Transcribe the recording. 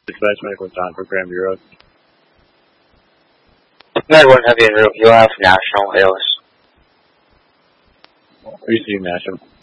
Dispatch medical time for Grand Bureau. Med 1 Heavy en route, you'll have National ALS. Are you seeing National?